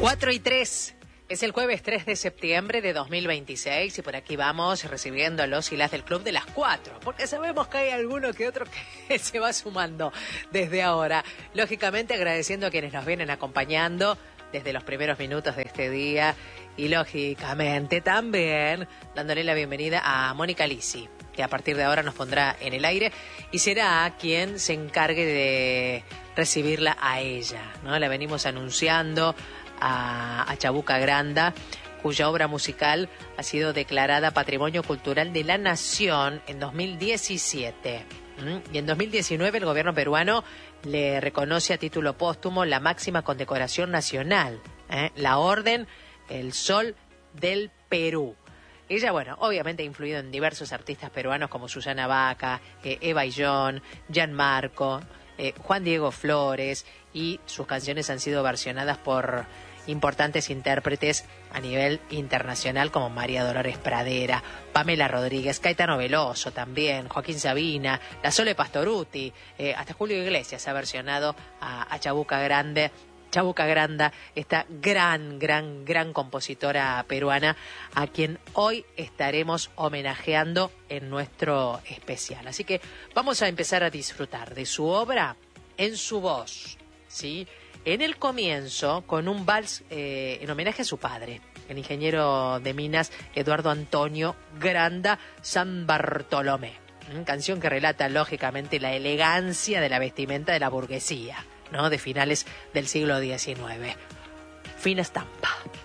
4:03. Es el jueves 3 de septiembre de 2026 y por aquí vamos recibiendo a los y las del Club de las 4, porque sabemos que hay alguno que otro que se va sumando desde ahora. Lógicamente agradeciendo a quienes nos vienen acompañando desde los primeros minutos de este día y lógicamente también dándole la bienvenida a Mónica Lisi, que a partir de ahora nos pondrá en el aire y será quien se encargue de recibirla a ella, ¿no? La venimos anunciando a Chabuca Granda, cuya obra musical ha sido declarada Patrimonio Cultural de la Nación en 2017. Y en 2019 el gobierno peruano le reconoce a título póstumo la máxima condecoración nacional, la Orden El Sol del Perú. Ella, bueno, obviamente ha influido en diversos artistas peruanos como Susana Baca, Eva Illón, Gianmarco, Juan Diego Flores, y sus canciones han sido versionadas por importantes intérpretes a nivel internacional como María Dolores Pradera, Pamela Rodríguez, Caetano Veloso también, Joaquín Sabina, la Sole Pastorutti, hasta Julio Iglesias ha versionado a Chabuca Granda, esta gran compositora peruana a quien hoy estaremos homenajeando en nuestro especial. Así que vamos a empezar a disfrutar de su obra en su voz, ¿sí? En el comienzo, con un vals en homenaje a su padre, el ingeniero de minas Eduardo Antonio Granda San Bartolomé. Canción que relata, lógicamente, la elegancia de la vestimenta de la burguesía, ¿no?, de finales del siglo XIX. Fina estampa.